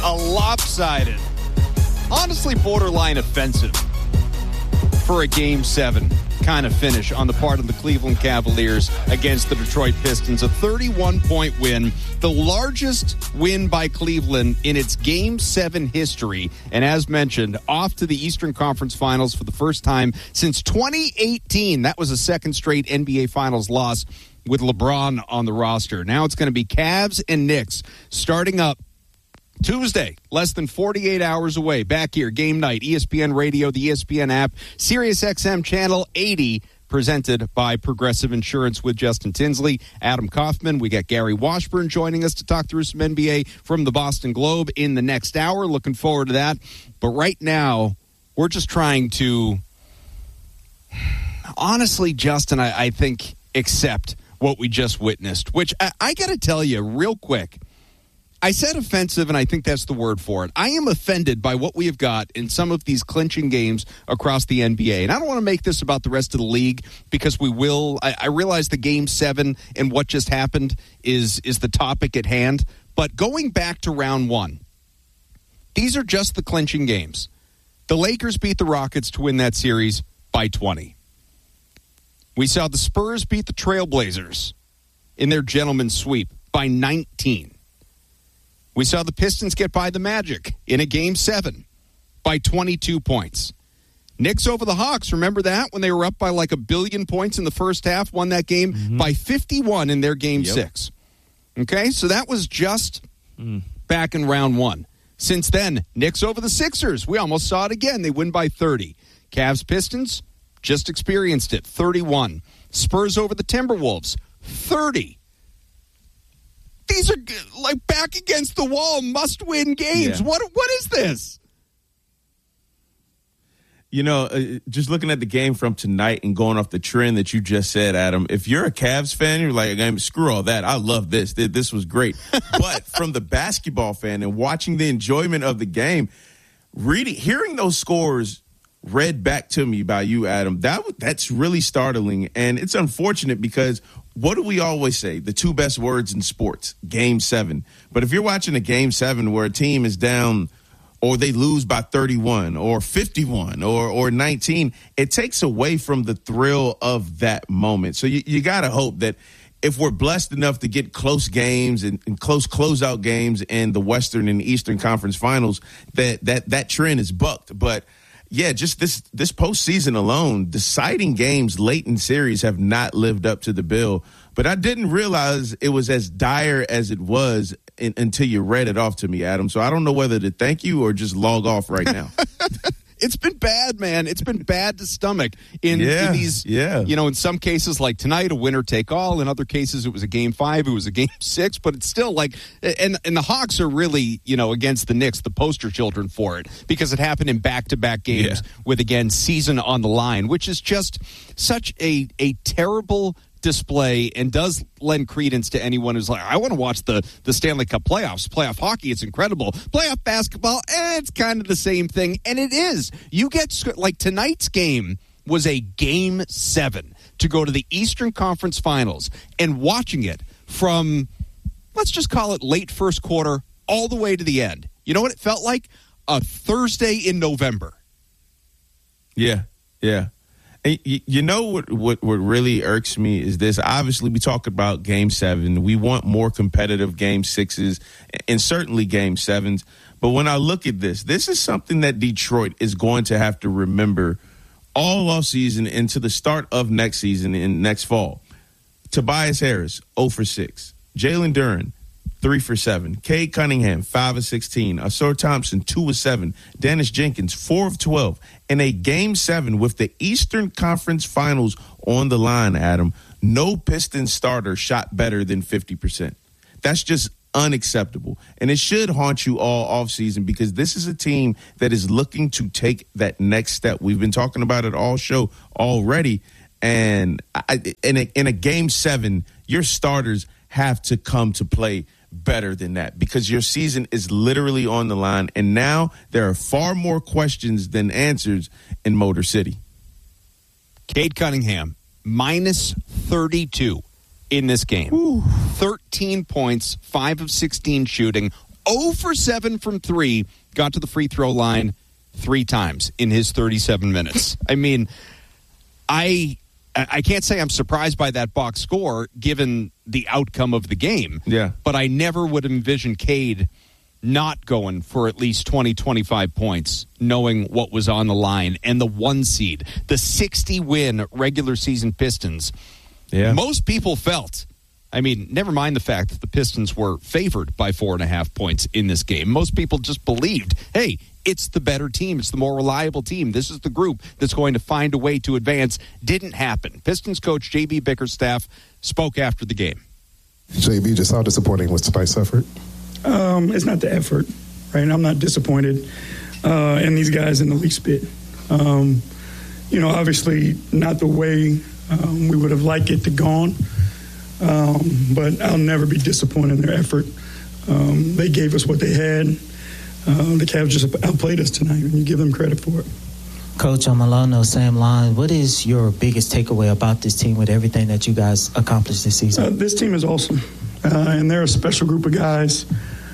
a lopsided, honestly borderline offensive for a Game 7 kind of finish on the part of the Cleveland Cavaliers against the Detroit Pistons. A 31-point win, the largest win by Cleveland in its Game 7 history. And as mentioned, off to the Eastern Conference Finals for the first time since 2018. That was a second straight NBA Finals loss with LeBron on the roster. Now it's going to be Cavs and Knicks starting up Tuesday, less than 48 hours away. Back here, game night, ESPN Radio, the ESPN app, SiriusXM Channel 80, presented by Progressive Insurance with Justin Tinsley, Adam Kaufman. We got Gary Washburn joining us to talk through some NBA from the Boston Globe in the next hour. Looking forward to that. But right now, we're just trying to, honestly, Justin, I think, accept what we just witnessed, which I got to tell you real quick. I said offensive, and I think that's the word for it. I am offended by what we have got in some of these clinching games across the NBA. And I don't want to make this about the rest of the league because we will. I realize the Game 7 and what just happened is the topic at hand. But going back to round one, these are just the clinching games. The Lakers beat the Rockets to win that series by 20. We saw the Spurs beat the Trailblazers in their gentleman's sweep by 19. We saw the Pistons get by the Magic in a Game 7 by 22 points. Knicks over the Hawks, remember that? When they were up by like 1 billion points in the first half, won that game by 51 in their Game 6. Okay, so that was just back in round one. Since then, Knicks over the Sixers. We almost saw it again. They win by 30. Cavs Pistons, just experienced it, 31. Spurs over the Timberwolves, 30. These are like back against the wall, must-win games. Yeah. What is this? You know, just looking at the game from tonight and going off the trend that you just said, Adam, if you're a Cavs fan, you're like, screw all that. I love this. This was great. But from the basketball fan and watching the enjoyment of the game, hearing those scores read back to me by you, Adam, that's really startling. And it's unfortunate because what do we always say? The two best words in sports, Game 7. But if you're watching a Game 7 where a team is down or they lose by 31 or 51 or 19, it takes away from the thrill of that moment. So you got to hope that if we're blessed enough to get close games and close closeout games in the Western and Eastern Conference Finals, that trend is bucked. But yeah, just this postseason alone, deciding games late in series have not lived up to the bill. But I didn't realize it was as dire as it was until you read it off to me, Adam. So I don't know whether to thank you or just log off right now. It's been bad, man. It's been bad to stomach in these, in some cases like tonight, a winner take all. In other cases, it was a Game 5, it was a Game 6, but it's still like, and the Hawks are really, against the Knicks, the poster children for it because it happened in back-to-back games with, again, season on the line, which is just such a terrible display and does lend credence to anyone who's like, I want to watch the Stanley Cup playoffs, playoff hockey. It's incredible. Playoff basketball, it's kind of the same thing. And it is. You get, like tonight's game was a Game 7 to go to the Eastern Conference Finals, and watching it from, let's just call it late first quarter all the way to the end. You know what it felt like? A Thursday in November. Yeah. You know what really irks me is this. Obviously, we talk about Game 7. We want more competitive Game 6s and certainly Game 7s. But when I look at this is something that Detroit is going to have to remember all offseason into the start of next season and next fall. Tobias Harris, 0 for 6. Jalen Duren, 3 for 7. Cade Cunningham, 5 of 16. Ausar Thompson, 2 of 7. Dennis Jenkins, 4 of 12. In a Game 7 with the Eastern Conference Finals on the line, Adam, no Pistons starter shot better than 50%. That's just unacceptable. And it should haunt you all offseason because this is a team that is looking to take that next step. We've been talking about it all show already. And in a Game 7, your starters have to come to play better than that because your season is literally on the line. And now there are far more questions than answers in Motor City. Cade Cunningham, minus 32 in this game. 13 points, 5 of 16 shooting, 0 for 7 from 3, got to the free throw line 3 times in his 37 minutes. I mean, I can't say I'm surprised by that box score given the outcome of the game. Yeah. But I never would envision Cade not going for at least 20, 25 points, knowing what was on the line. And the 1 seed, the 60-win regular season Pistons. Yeah. Most people felt, I mean, never mind the fact that the Pistons were favored by 4.5 points in this game. Most people just believed, hey, it's the better team. It's the more reliable team. This is the group that's going to find a way to advance. Didn't happen. Pistons coach J.B. Bickerstaff spoke after the game. JB, just how disappointing was tonight's effort? It's not the effort, right? I'm not disappointed in these guys in the least bit. Obviously not the way we would have liked it to gone, but I'll never be disappointed in their effort. They gave us what they had. The Cavs just outplayed us tonight, and you give them credit for it. Coach, I'm along those same lines. What is your biggest takeaway about this team with everything that you guys accomplished this season? This team is awesome, and they're a special group of guys.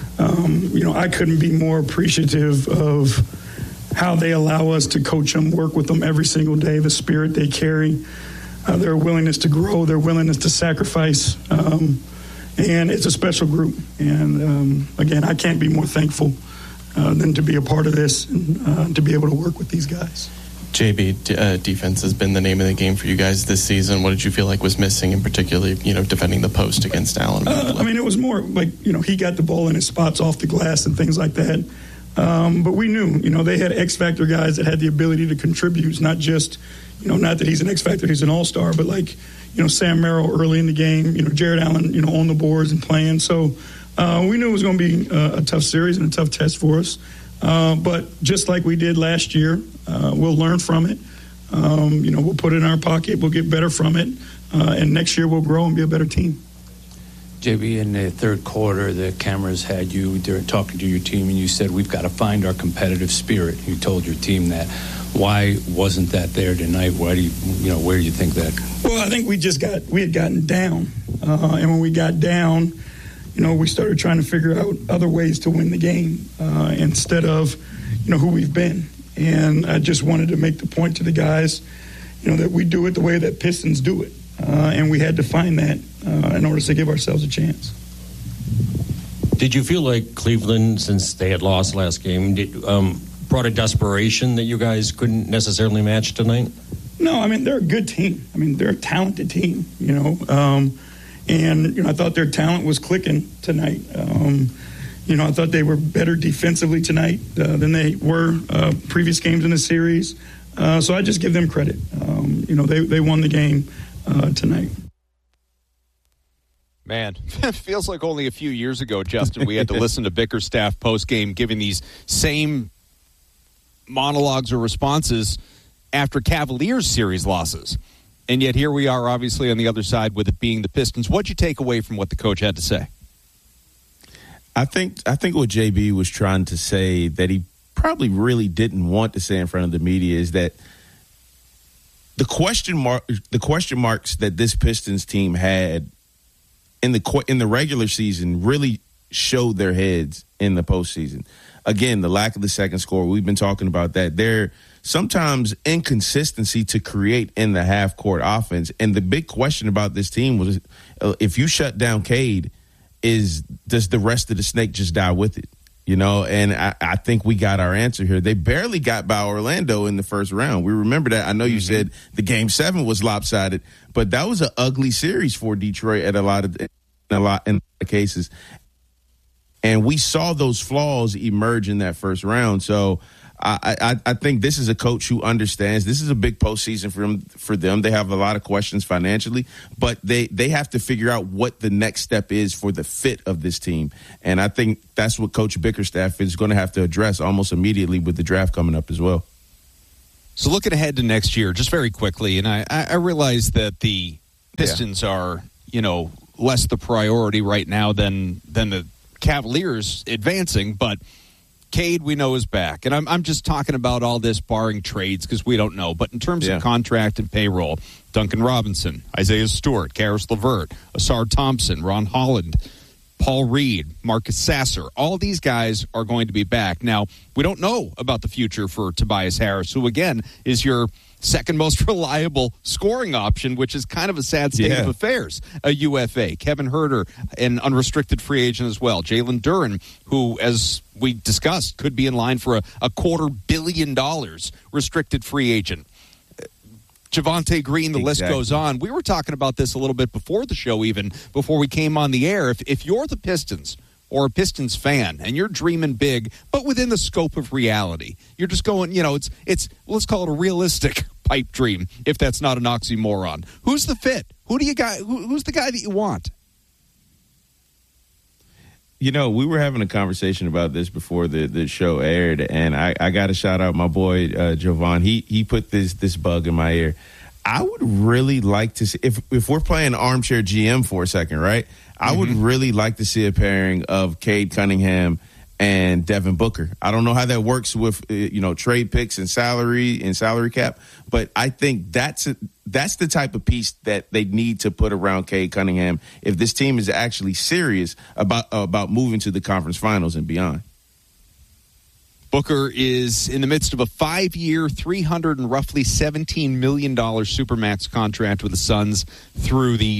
I couldn't be more appreciative of how they allow us to coach them, work with them every single day, the spirit they carry, their willingness to grow, their willingness to sacrifice. And it's a special group. And, again, I can't be more thankful than to be a part of this and to be able to work with these guys. JB, defense has been the name of the game for you guys this season. What did you feel like was missing, and particularly, defending the post against Allen? It was more like, he got the ball in his spots off the glass and things like that. But we knew, they had X-Factor guys that had the ability to contribute, not just, not that he's an X-Factor, he's an all-star, but like, Sam Merrill early in the game, Jared Allen, on the boards and playing. So we knew it was going to be a tough series and a tough test for us. But just like we did last year, we'll learn from it. We'll put it in our pocket. We'll get better from it. And next year we'll grow and be a better team. JB, in the third quarter, the cameras had you there talking to your team, and you said, we've got to find our competitive spirit. You told your team that. Why wasn't that there tonight? Why do where do you think that? Well, I think we had gotten down. And when we got down, we started trying to figure out other ways to win the game instead of, who we've been. And I just wanted to make the point to the guys, that we do it the way that Pistons do it. And we had to find that in order to give ourselves a chance. Did you feel like Cleveland, since they had lost last game, brought a desperation that you guys couldn't necessarily match tonight? No, they're a good team. They're a talented team, And, I thought their talent was clicking tonight. I thought they were better defensively tonight than they were previous games in the series. So I just give them credit. They won the game tonight. Man, it feels like only a few years ago, Justin, we had to listen to Bickerstaff post-game giving these same monologues or responses after Cavaliers series losses. And yet here we are, obviously, on the other side with it being the Pistons. What'd you take away from what the coach had to say? I think what JB was trying to say that he probably really didn't want to say in front of the media is that the question marks that this Pistons team had in the regular season really showed their heads in the postseason. Again, the lack of the second score, we've been talking about that. There sometimes inconsistency to create in the half-court offense. And the big question about this team was, if you shut down Cade, does the rest of the snake just die with it? And I think we got our answer here. They barely got by Orlando in the first round. We remember that. I know you said the Game 7 was lopsided, but that was an ugly series for Detroit in a lot of cases. And we saw those flaws emerge in that first round. So I think this is a coach who understands this is a big postseason for them. They have a lot of questions financially, but they have to figure out what the next step is for the fit of this team. And I think that's what Coach Bickerstaff is going to have to address almost immediately with the draft coming up as well. So looking ahead to next year, just very quickly, and I realize that the Pistons are, less the priority right now than the Cavaliers advancing, but Cade, we know, is back. And I'm just talking about all this barring trades because we don't know. But in terms of contract and payroll, Duncan Robinson, Isaiah Stewart, Karis LeVert, Asar Thompson, Ron Holland, Paul Reed, Marcus Sasser, all these guys are going to be back. Now, we don't know about the future for Tobias Harris, who, again, is your second most reliable scoring option, which is kind of a sad state of affairs. A UFA. Kevin Herter, an unrestricted free agent as well. Jalen Duren, who, as we discussed, could be in line for a $250 million restricted free agent. Javonte Green, the list goes on. We were talking about this a little bit before the show, even before we came on the air. If you're the Pistons or a Pistons fan and you're dreaming big, but within the scope of reality, you're just going, it's let's call it a realistic pipe dream, if that's not an oxymoron. Who's the fit? Who's the guy that you want? We were having a conversation about this before the show aired, and I got to shout out my boy Jovan. He put this bug in my ear. I would really like to see, if we're playing armchair GM for a second, right? I would really like to see a pairing of Cade Cunningham and Devin Booker. I don't know how that works with trade picks and salary cap, but I think that's the type of piece that they need to put around Cade Cunningham if this team is actually serious about moving to the conference finals and beyond. Booker is in the midst of a 5-year, $317 million Supermax contract with the Suns through the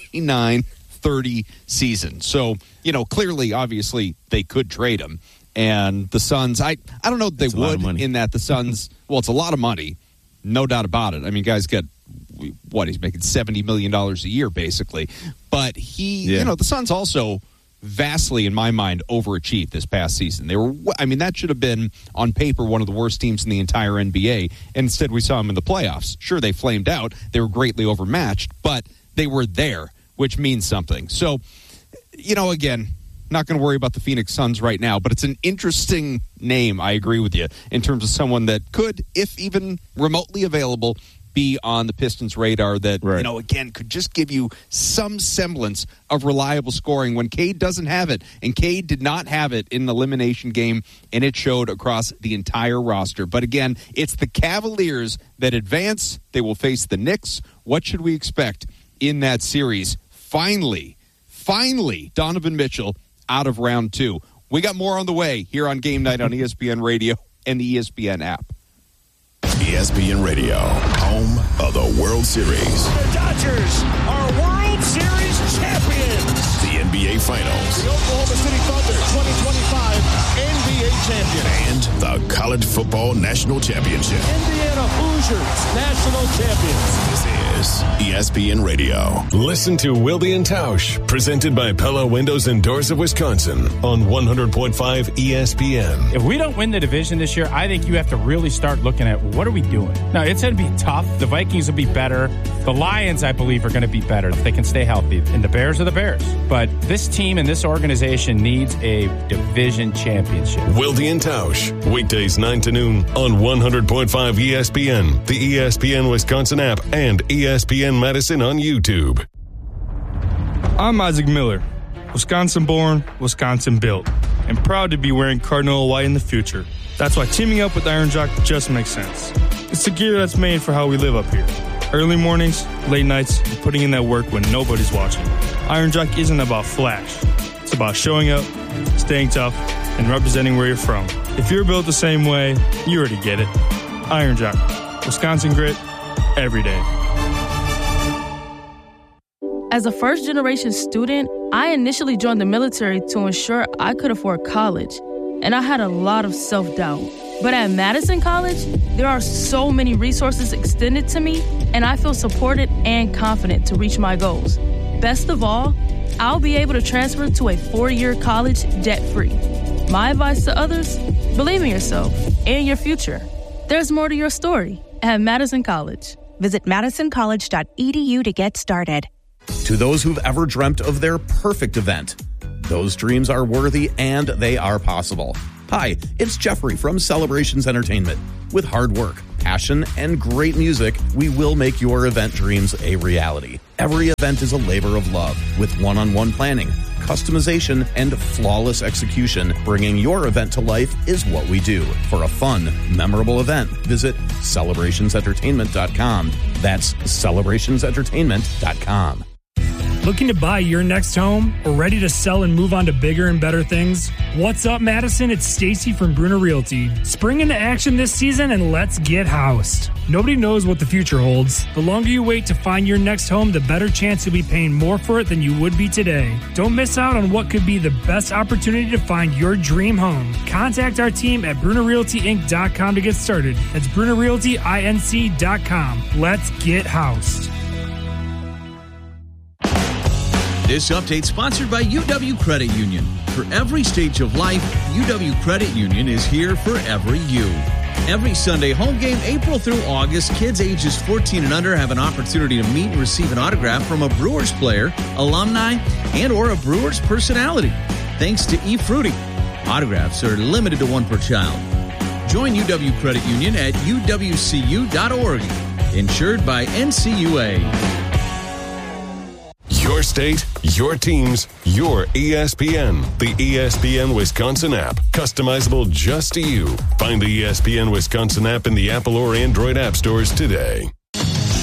29-30 season. So, clearly, obviously, they could trade him. And the Suns, I don't know that they would, in that the Suns, well, it's a lot of money, no doubt about it. I mean, guys get, he's making $70 million a year, basically. But the Suns also vastly, in my mind, overachieved this past season. That should have been, on paper, one of the worst teams in the entire NBA. And instead, we saw them in the playoffs. Sure, they flamed out. They were greatly overmatched, but they were there, which means something. So, again, not going to worry about the Phoenix Suns right now, but it's an interesting name, I agree with you, in terms of someone that could, if even remotely available, be on the Pistons' radar that, again, could just give you some semblance of reliable scoring when Cade doesn't have it. And Cade did not have it in the elimination game, and it showed across the entire roster. But again, it's the Cavaliers that advance. They will face the Knicks. What should we expect in that series? Finally, Donovan Mitchell out of round 2. We got more on the way here on Game Night on ESPN Radio and the ESPN app. ESPN Radio, home of the World Series. The Dodgers are World Series champions. The NBA Finals. The Oklahoma City Thunder 2025 NBA champion. And the College Football National Championship. Indiana Hoosiers national champions. This is ESPN Radio. Listen to Wilde and Tausch, presented by Pella Windows and Doors of Wisconsin on 100.5 ESPN. If we don't win the division this year, I think you have to really start looking at what are we doing? Now, it's going to be tough. The Vikings will be better. The Lions, I believe, are going to be better if they can stay healthy. And the Bears are the Bears. But this team and this organization needs a division championship. Wilde and Tausch, weekdays 9 to noon on 100.5 ESPN, the ESPN Wisconsin app, and ESPN Madison on YouTube. I'm Isaac Miller, Wisconsin-born, Wisconsin-built, and proud to be wearing Cardinal white in the future. That's why teaming up with Iron Jock just makes sense. It's the gear that's made for how we live up here. Early mornings, late nights, and putting in that work when nobody's watching. Iron Jock isn't about flash. It's about showing up, staying tough, and representing where you're from. If you're built the same way, you already get it. Iron Jock, Wisconsin grit, every day. As a first-generation student, I initially joined the military to ensure I could afford college, and I had a lot of self-doubt. But at Madison College, there are so many resources extended to me, and I feel supported and confident to reach my goals. Best of all, I'll be able to transfer to a 4-year college debt-free. My advice to others, believe in yourself and your future. There's more to your story at Madison College. Visit madisoncollege.edu to get started. To those who've ever dreamt of their perfect event, those dreams are worthy and they are possible. Hi, it's Jeffrey from Celebrations Entertainment. With hard work, passion, and great music, we will make your event dreams a reality. Every event is a labor of love with one-on-one planning, customization, and flawless execution. Bringing your event to life is what we do. For a fun, memorable event, visit celebrationsentertainment.com. That's celebrationsentertainment.com. Looking to buy your next home or ready to sell and move on to bigger and better things? What's up, Madison? It's Stacy from Bruner Realty. Spring into action this season and let's get housed. Nobody knows what the future holds. The longer you wait to find your next home, the better chance you'll be paying more for it than you would be today. Don't miss out on what could be the best opportunity to find your dream home. Contact our team at BrunerRealtyInc.com to get started. That's BrunerRealtyInc.com. Let's get housed. This update sponsored by UW Credit Union. For every stage of life, UW Credit Union is here for every you. Every Sunday home game, April through August, kids ages 14 and under have an opportunity to meet and receive an autograph from a Brewers player, alumni, and or a Brewers personality. Thanks to eFruity. Autographs are limited to one per child. Join UW Credit Union at uwcu.org. Insured by NCUA. Your state, your teams, your ESPN. The ESPN Wisconsin app. Customizable just to you. Find the ESPN Wisconsin app in the Apple or Android app stores today.